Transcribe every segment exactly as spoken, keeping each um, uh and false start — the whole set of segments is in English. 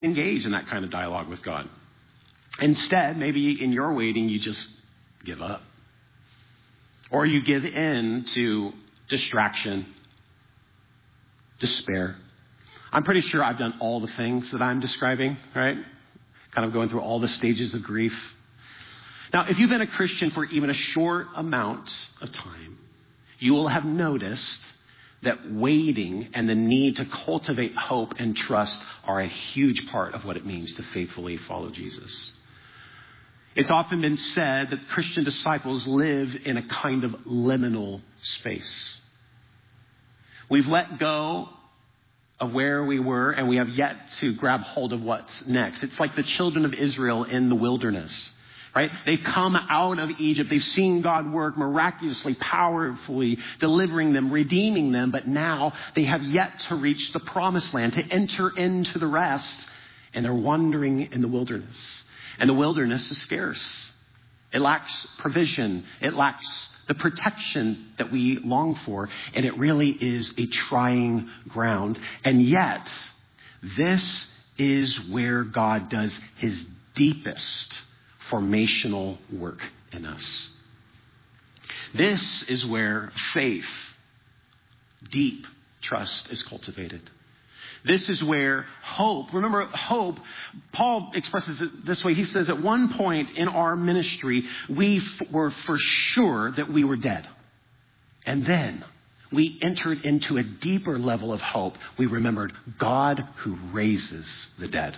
engage in that kind of dialogue with God. Instead, maybe in your waiting, you just give up. Or you give in to distraction, despair. I'm pretty sure I've done all the things that I'm describing, right? Kind of going through all the stages of grief. Now, if you've been a Christian for even a short amount of time, you will have noticed that waiting and the need to cultivate hope and trust are a huge part of what it means to faithfully follow Jesus. It's often been said that Christian disciples live in a kind of liminal space. We've let go of where we were, and we have yet to grab hold of what's next. It's like the children of Israel in the wilderness. Right? They've come out of Egypt. They've seen God work miraculously, powerfully, delivering them, redeeming them. But now they have yet to reach the promised land, to enter into the rest. And they're wandering in the wilderness. And the wilderness is scarce. It lacks provision. It lacks the protection that we long for. And it really is a trying ground. And yet, this is where God does his deepest formational work in us. This is where faith, deep trust is cultivated. This is where hope, remember hope, Paul expresses it this way. He says at one point in our ministry, we f- were for sure that we were dead. And then we entered into a deeper level of hope. We remembered God who raises the dead.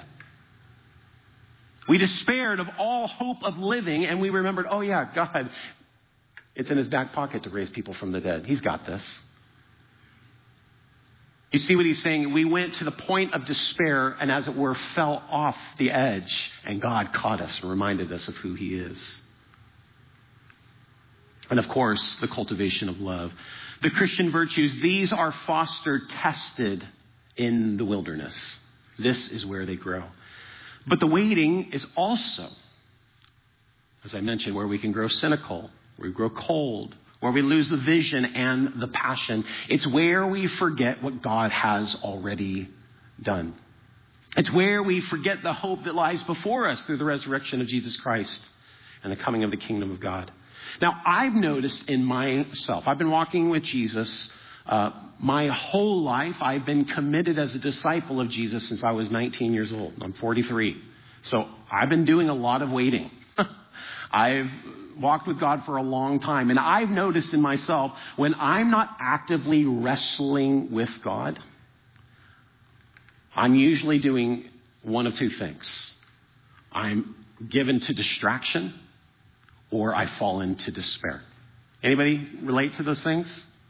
We despaired of all hope of living, and we remembered, oh yeah, God, it's in his back pocket to raise people from the dead. He's got this. You see what he's saying? We went to the point of despair and, as it were, fell off the edge, and God caught us and reminded us of who he is. And of course, the cultivation of love. The Christian virtues, these are fostered, tested in the wilderness. This is where they grow. But the waiting is also, as I mentioned, where we can grow cynical, where we grow cold, where we lose the vision and the passion. It's where we forget what God has already done. It's where we forget the hope that lies before us through the resurrection of Jesus Christ and the coming of the kingdom of God. Now, I've noticed in myself, I've been walking with Jesus Uh, my whole life. I've been committed as a disciple of Jesus since I was nineteen years old. I'm forty-three. So I've been doing a lot of waiting. I've walked with God for a long time. And I've noticed in myself, when I'm not actively wrestling with God, I'm usually doing one of two things. I'm given to distraction, or I fall into despair. Anybody relate to those things?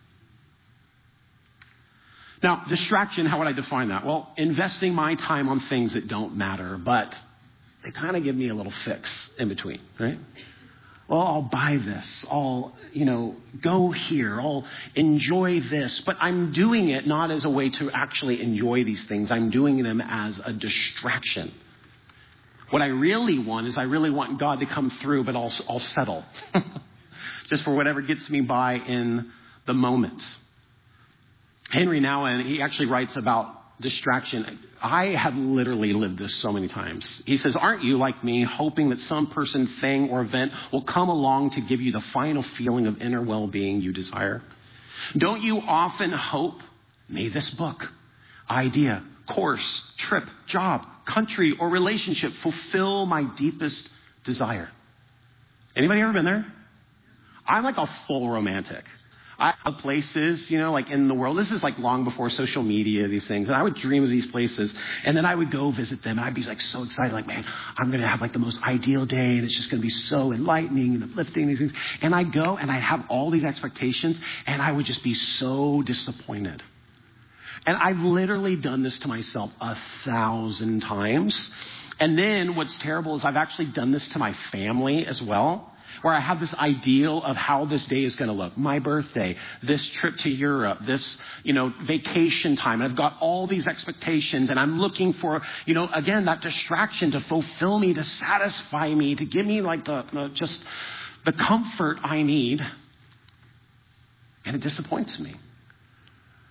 Now, distraction, how would I define that? Well, investing my time on things that don't matter, but they kind of give me a little fix in between, right? Well, I'll buy this. I'll, you know, go here. I'll enjoy this. But I'm doing it not as a way to actually enjoy these things. I'm doing them as a distraction. What I really want is I really want God to come through, but I'll, I'll settle just for whatever gets me by in the moment. Henry Nouwen, he actually writes about distraction. I have literally lived this so many times. He says, aren't you like me, hoping that some person, thing, or event will come along to give you the final feeling of inner well-being you desire? Don't you often hope, may this book, idea, course, trip, job, country, or relationship fulfill my deepest desire? Anybody ever been there? I'm like a full romantic. I have places, you know, like in the world. This is like long before social media, these things. And I would dream of these places. And then I would go visit them. And I'd be like so excited. Like, man, I'm going to have like the most ideal day. And it's just going to be so enlightening and uplifting, these things. And I'd go and I'd have all these expectations. And I would just be so disappointed. And I've literally done this to myself a thousand times. And then what's terrible is I've actually done this to my family as well, where I have this ideal of how this day is going to look. My birthday, this trip to Europe, this, you know, vacation time. And I've got all these expectations, and I'm looking for, you know, again, that distraction to fulfill me, to satisfy me, to give me like the, the just the comfort I need. And it disappoints me.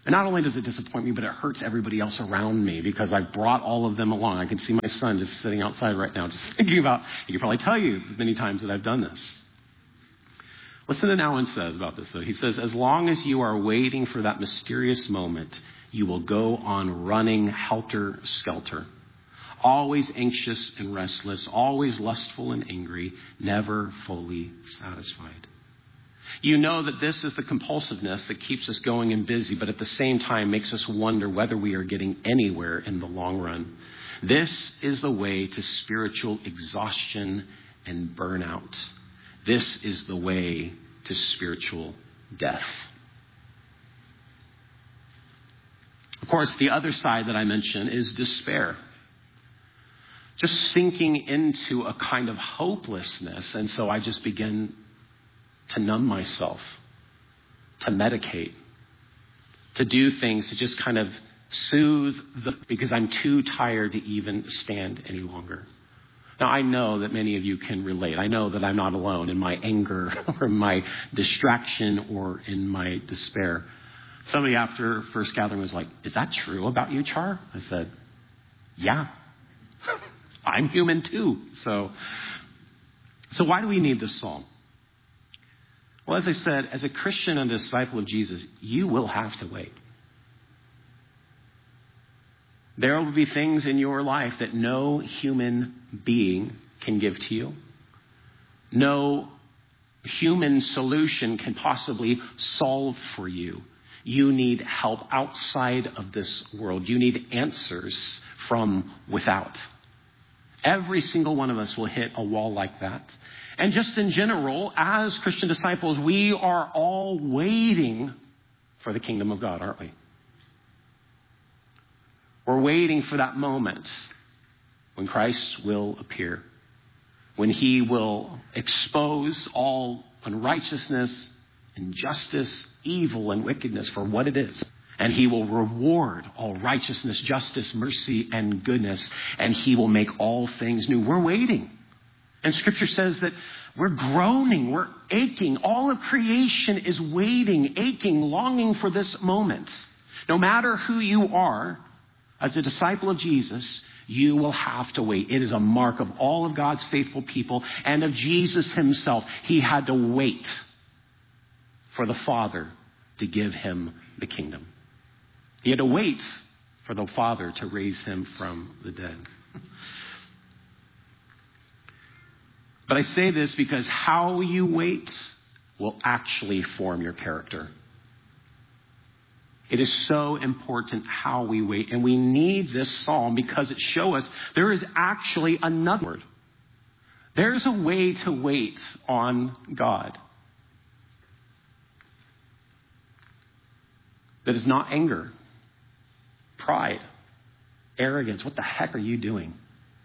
And not only does it disappoint me, but it hurts everybody else around me because I've brought all of them along. I can see my son just sitting outside right now, just thinking about, he could probably tell you many times that I've done this. Listen to Nouwen says about this, though. He says, as long as you are waiting for that mysterious moment, you will go on running helter-skelter, always anxious and restless, always lustful and angry, never fully satisfied. You know that this is the compulsiveness that keeps us going and busy, but at the same time makes us wonder whether we are getting anywhere in the long run. This is the way to spiritual exhaustion and burnout. This is the way to spiritual death. Of course, the other side that I mentioned is despair. Just sinking into a kind of hopelessness. And so I just begin to numb myself, to medicate, to do things to just kind of soothe the, because I'm too tired to even stand any longer. Now, I know that many of you can relate. I know that I'm not alone in my anger or my distraction or in my despair. Somebody after first gathering was like, is that true about you, Char? I said, yeah, I'm human too. So, so why do we need this psalm? Well, as I said, as a Christian and a disciple of Jesus, you will have to wait. There will be things in your life that no human being can give to you. No human solution can possibly solve for you. You need help outside of this world. You need answers from without. Every single one of us will hit a wall like that. And just in general, as Christian disciples, we are all waiting for the kingdom of God, aren't we? We're waiting for that moment when Christ will appear, when he will expose all unrighteousness, injustice, evil, and wickedness for what it is. And he will reward all righteousness, justice, mercy, and goodness. And he will make all things new. We're waiting. And Scripture says that we're groaning, we're aching. All of creation is waiting, aching, longing for this moment. No matter who you are, as a disciple of Jesus, you will have to wait. It is a mark of all of God's faithful people and of Jesus himself. He had to wait for the Father to give him the kingdom. He had to wait for the Father to raise him from the dead. But I say this because how you wait will actually form your character. It is so important how we wait. And we need this psalm because it shows us there is actually another word. There's a way to wait on God that is not anger, pride, arrogance. What the heck are you doing?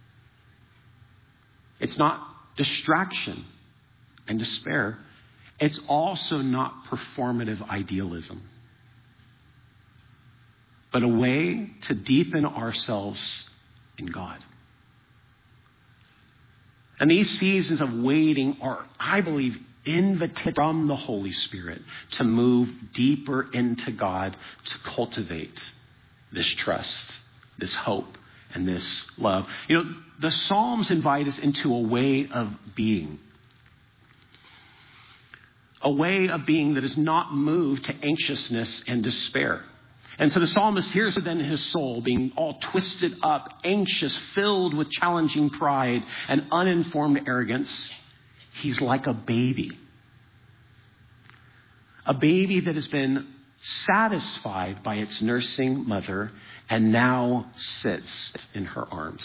It's not distraction and despair. It's also not performative idealism, but a way to deepen ourselves in God. And these seasons of waiting are, I believe, invitation from the Holy Spirit to move deeper into God, to cultivate this trust, this hope, and this love. You know, the Psalms invite us into a way of being. A way of being that is not moved to anxiousness and despair. And so the psalmist hears then his soul being all twisted up, anxious, filled with challenging pride and uninformed arrogance. He's like a baby. A baby that has been satisfied by its nursing mother and now sits in her arms.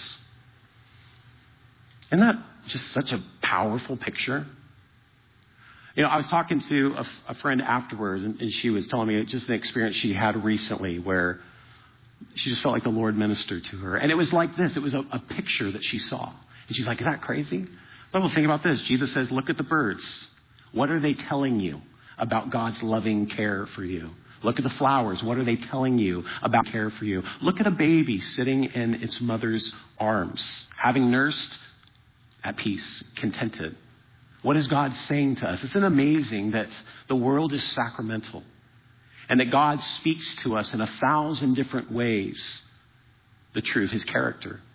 Isn't that just such a powerful picture? You know, I was talking to a, a friend afterwards, and, and she was telling me just an experience she had recently where she just felt like the Lord ministered to her. And it was like this. It was a, a picture that she saw. And she's like, is that crazy? Well, think about this. Jesus says, look at the birds. What are they telling you about God's loving care for you? Look at the flowers. What are they telling you about care for you? Look at a baby sitting in its mother's arms, having nursed at peace, contented. What is God saying to us? Isn't it amazing that the world is sacramental? and that God speaks to us in a thousand different ways the truth, his character.